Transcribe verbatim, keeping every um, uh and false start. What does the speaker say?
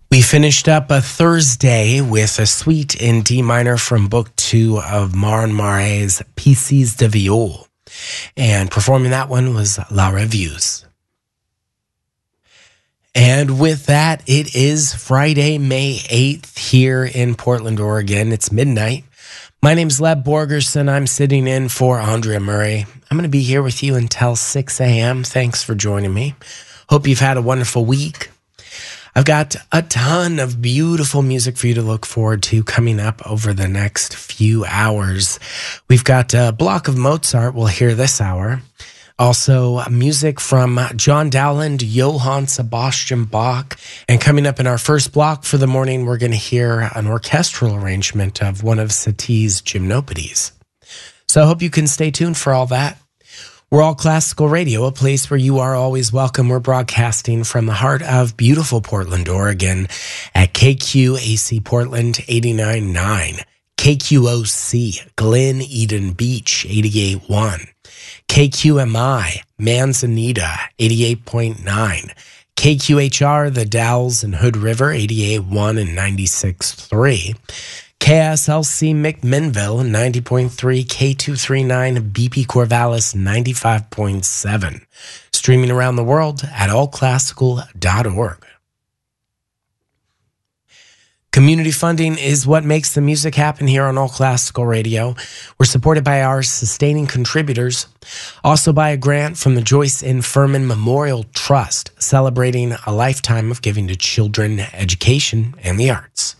We finished up a Thursday with a suite in D minor from Book Two of Marne Marais' Pieces de Viol. And performing that one was La Revieuse. And with that, it is Friday, May eighth here in Portland, Oregon. It's midnight. My name's Leb Borgerson. I'm sitting in for Andrea Murray. I'm going to be here with you until six a.m. Thanks for joining me. Hope you've had a wonderful week. I've got a ton of beautiful music for you to look forward to coming up over the next few hours. We've got a block of Mozart we'll hear this hour. Also, music from John Dowland, Johann Sebastian Bach. And coming up in our first block for the morning, we're going to hear an orchestral arrangement of one of Satie's Gymnopédies. So I hope you can stay tuned for all that. We're All Classical Radio, a place where you are always welcome. We're broadcasting from the heart of beautiful Portland, Oregon at K Q A C Portland eighty-nine point nine, K Q O C Glen Eden Beach eighty-eight point one, K Q M I Manzanita eighty-eight point nine, K Q H R The Dalles and Hood River eighty-eight point one and ninety-six point three, K S L C McMinnville ninety point three, K two thirty-nine B P Corvallis ninety-five point seven. Streaming around the world at all classical dot org. Community funding is what makes the music happen here on All Classical Radio. We're supported by our sustaining contributors, also by a grant from the Joyce N. Furman Memorial Trust, celebrating a lifetime of giving to children, education, and the arts.